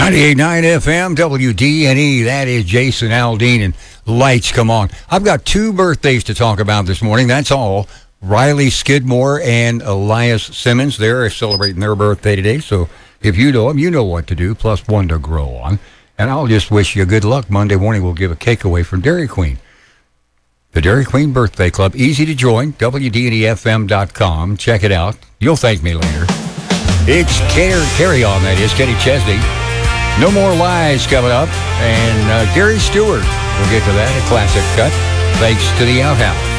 98.9 FM, WDNE. That is Jason Aldean, and lights come on. I've got two birthdays to talk about this morning. That's all. Riley Skidmore and Elias Simmons. They're celebrating their birthday today, so if you know them, you know what to do, plus one to grow on. And I'll just wish you good luck. Monday morning, we'll give a cake away from Dairy Queen. The Dairy Queen Birthday Club. Easy to join, WDNEFM.com. Check it out. You'll thank me later. It's Carry On, that is, Kenny Chesney. No More Lies coming up. And Gary Stewart. We'll get to that, a classic cut. Thanks to the Outhouse.